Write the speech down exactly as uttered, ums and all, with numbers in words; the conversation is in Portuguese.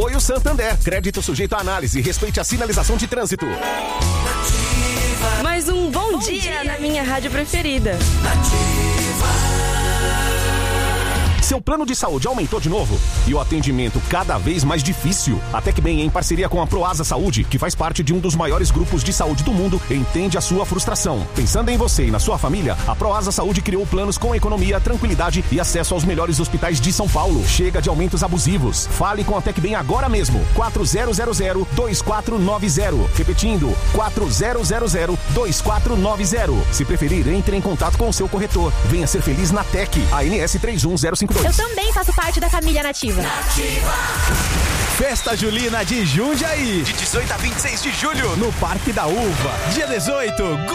Apoio Santander. Crédito sujeito à análise. Respeite a sinalização de trânsito. Mais um bom, bom dia, dia na minha rádio preferida. Nativa. Seu plano de saúde aumentou de novo? E o atendimento cada vez mais difícil? A TecBem, em parceria com a Proasa Saúde, que faz parte de um dos maiores grupos de saúde do mundo, entende a sua frustração. Pensando em você e na sua família, a Proasa Saúde criou planos com economia, tranquilidade e acesso aos melhores hospitais de São Paulo. Chega de aumentos abusivos. Fale com a TecBem agora mesmo. quatro zero zero zero, dois quatro nove zero. Repetindo, quatro zero zero zero, dois quatro nove zero. Se preferir, entre em contato com o seu corretor. Venha ser feliz na Tec. A N S três um zero cinco dois. Eu também faço parte da família Nativa. Nativa. Festa Julina de Jundiaí. De dezoito a vinte e seis de julho. No Parque da Uva. Dia dezoito.